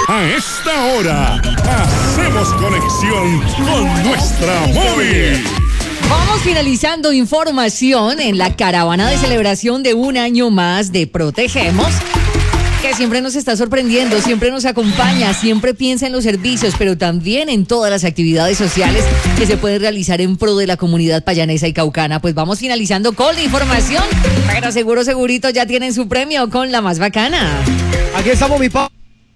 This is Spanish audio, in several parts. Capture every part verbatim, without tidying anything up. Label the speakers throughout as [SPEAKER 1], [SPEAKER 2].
[SPEAKER 1] A esta hora, hacemos conexión con nuestra móvil.
[SPEAKER 2] Vamos finalizando información en la caravana de celebración de un año más de Protegemos, que siempre nos está sorprendiendo, siempre nos acompaña, siempre piensa en los servicios, pero también en todas las actividades sociales que se pueden realizar en pro de la comunidad payanesa y caucana. Pues vamos finalizando con la información, pero seguro, segurito ya tienen su premio con la más bacana.
[SPEAKER 3] Aquí estamos, mi papá,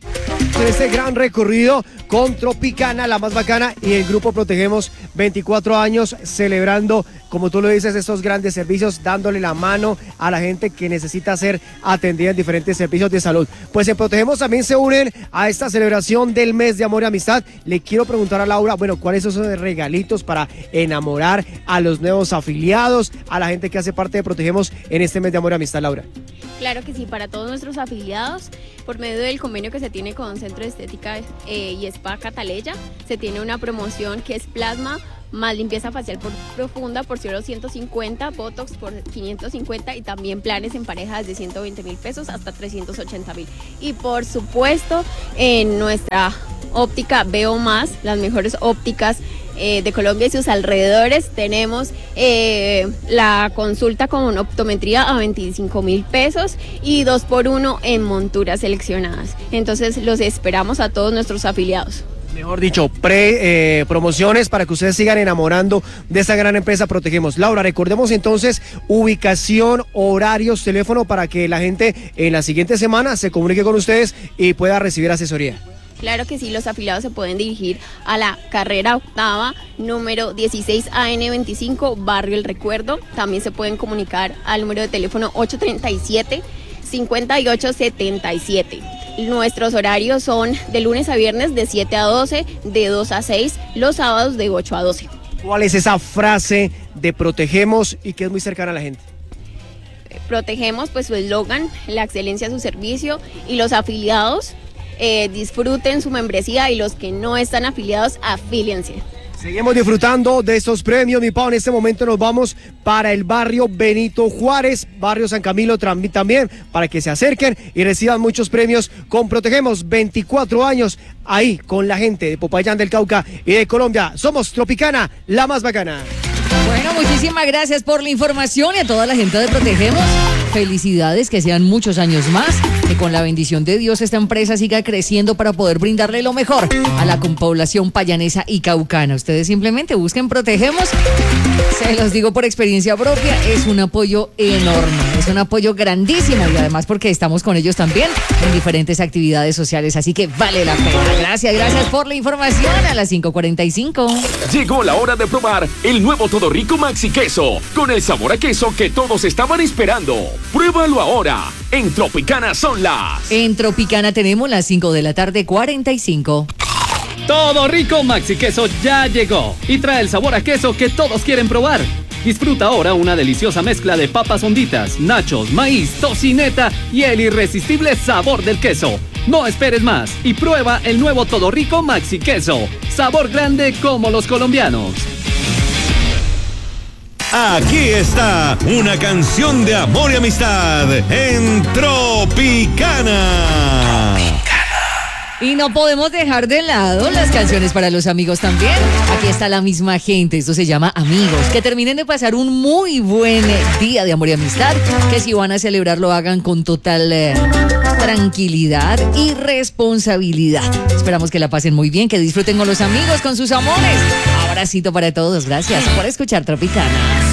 [SPEAKER 3] en este gran recorrido con Tropicana, la más bacana, y el grupo Protegemos, veinticuatro años celebrando, como tú lo dices, estos grandes servicios, dándole la mano a la gente que necesita ser atendida en diferentes servicios de salud. Pues en Protegemos también se unen a esta celebración del mes de amor y amistad. Le quiero preguntar a Laura, bueno, ¿cuáles son esos regalitos para enamorar a los nuevos afiliados, a la gente que hace parte de Protegemos en este mes de amor y amistad, Laura?
[SPEAKER 4] Claro que sí, para todos nuestros afiliados, por medio del convenio que se tiene con Centro de Estética eh, y Spa Cataleya, se tiene una promoción que es plasma más limpieza facial por profunda por solo ciento cincuenta, Botox por quinientos cincuenta y también planes en parejas de ciento veinte mil pesos hasta trescientos ochenta mil. Y por supuesto, en nuestra óptica Veo Más, las mejores ópticas Eh, de Colombia y sus alrededores, tenemos eh, la consulta con optometría a veinticinco mil pesos y dos por uno en monturas seleccionadas. Entonces los esperamos a todos nuestros afiliados.
[SPEAKER 3] Mejor dicho, pre eh, promociones para que ustedes sigan enamorando de esta gran empresa Protegemos. Laura, recordemos entonces ubicación, horarios, teléfono para que la gente en la siguiente semana se comunique con ustedes y pueda recibir asesoría.
[SPEAKER 4] Claro que sí, los afiliados se pueden dirigir a la carrera octava, número dieciséis A N veinticinco, Barrio El Recuerdo. También se pueden comunicar al número de teléfono ocho treinta y siete, cincuenta y ocho setenta y siete. Nuestros horarios son de lunes a viernes de siete a doce, de dos a seis, los sábados de ocho a doce.
[SPEAKER 3] ¿Cuál es esa frase de Protegemos y que es muy cercana a la gente?
[SPEAKER 4] Protegemos, pues su eslogan, la excelencia de su servicio, y los afiliados Eh, disfruten su membresía y los que no están afiliados, afíliense.
[SPEAKER 3] Seguimos disfrutando de estos premios, mi Pau. En este momento nos vamos para el barrio Benito Juárez, barrio San Camilo también, para que se acerquen y reciban muchos premios con Protegemos. veinticuatro años ahí con la gente de Popayán del Cauca y de Colombia. Somos Tropicana, la más bacana.
[SPEAKER 2] Bueno, muchísimas gracias por la información y a toda la gente de Protegemos. Felicidades, que sean muchos años más, que con la bendición de Dios esta empresa siga creciendo para poder brindarle lo mejor a la población payanesa y caucana. Ustedes simplemente busquen Protegemos, se los digo por experiencia propia, es un apoyo enorme, es un apoyo grandísimo y además porque estamos con ellos también en diferentes actividades sociales, así que vale la pena. Gracias, gracias por la información a las cinco cuarenta y cinco.
[SPEAKER 5] Llegó la hora de probar el nuevo Todo Rico Maxi Queso, con el sabor a queso que todos estaban esperando. Pruébalo ahora. En Tropicana son las...
[SPEAKER 2] En Tropicana tenemos las cinco de la tarde, cuarenta y cinco.
[SPEAKER 6] Todo Rico Maxi Queso ya llegó y trae el sabor a queso que todos quieren probar. Disfruta ahora una deliciosa mezcla de papas honditas, nachos, maíz, tocineta y el irresistible sabor del queso. No esperes más y prueba el nuevo Todo Rico Maxi Queso. Sabor grande como los colombianos.
[SPEAKER 1] Aquí está una canción de amor y amistad en Tropicana.
[SPEAKER 2] Y no podemos dejar de lado las canciones para los amigos también. Aquí está la misma gente, esto se llama Amigos. Que terminen de pasar un muy buen día de amor y amistad. Que si van a celebrar lo hagan con total eh, tranquilidad y responsabilidad. Esperamos que la pasen muy bien, que disfruten con los amigos, con sus amores. Abracito para todos, gracias por escuchar Tropicana.